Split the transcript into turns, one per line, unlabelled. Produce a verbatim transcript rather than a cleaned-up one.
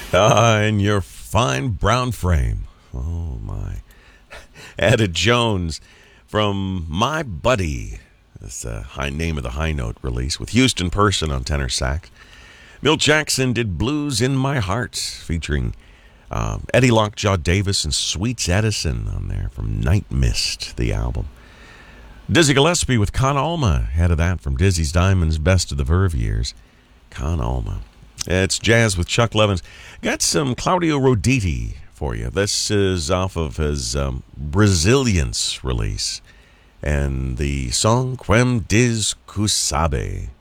Ah, in your fine brown frame. Oh, my. Etta Jones from My Buddy. That's the high name of the High Note release with Houston Person on tenor sax. Milt Jackson did Blues in My Heart featuring um, Eddie Lockjaw Davis and Sweets Edison on there from Night Mist, the album. Dizzy Gillespie with Con Alma, head of that from Dizzy's Diamonds Best of the Verve years. Con Alma. It's jazz with Chuck Levins. Got some Claudio Roditi for you. This is off of his um, Brazilians release. And the song Quem Diz Que Sabe.